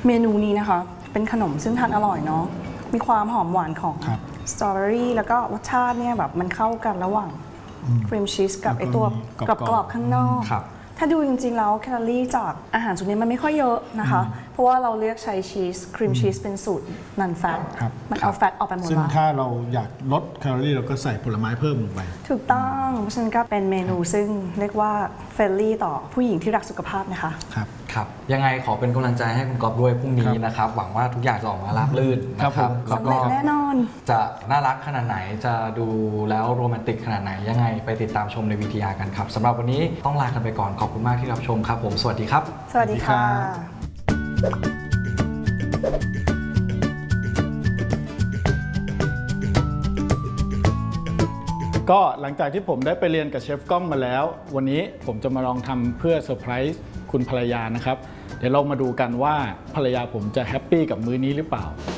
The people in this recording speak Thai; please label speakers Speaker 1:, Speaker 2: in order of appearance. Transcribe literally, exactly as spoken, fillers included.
Speaker 1: เมนูนี้นะคะเป็นขนมซึ่งทานอร่อยเนาะมีความหอมหวานของสตรอเบอรี่แล้วก็รสชาติเนี่ยแบบมันเข้ากันระหว่างครีมชีสกับไอตัวกรอบๆข้างนอกถ้าดูจริงๆแล้วแคลอรี่จากอาหารสูตรนี้มันไม่ค่อยเยอะนะคะเพราะว่าเราเลือกใช้ชีสครีมชีสเป็นสูตรนันแฟตมันเอาแฟตออกไปหมดแล้ว
Speaker 2: ซึ่งถ้าเราอยากลดแคลอรี่เราก็ใส่ผลไม้เพิ่มลงไป
Speaker 1: ถูกต้องเพราะฉะนั้นก็เป็นเมนูซึ่งเรียกว่าเฟรนลี่ต่อผู้หญิงที่รักสุขภาพนะคะ
Speaker 3: ครับครับยังไงขอเป็นกำลังใจให้คุณก๊อฟด้วยพรุ่งนี้นะครับหวังว่าทุกอย่างจะออกมาราบรื่นนะครับ
Speaker 1: สำเร็จแน่นอน
Speaker 3: จะน่ารักขนาดไหนจะดูแล้วโรแมนติกขนาดไหนยังไงไปติดตามชมใน วี ที อาร์ กันครับสำหรับวันนี้ต้องลากันไปก่อนขอบคุณมากที่รับชมครับผมสวัสดีครับ
Speaker 1: สวัสดีค่ะ
Speaker 2: ก็หลังจากที่ผมได้ไปเรียนกับเชฟก้องมาแล้ววันนี้ผมจะมาลองทำเพื่อเซอร์ไพรส์คุณภรรยานะครับเดี๋ยวเรามาดูกันว่าภรรยาผมจะแฮปปี้กับมื้อนี้หรือเปล่า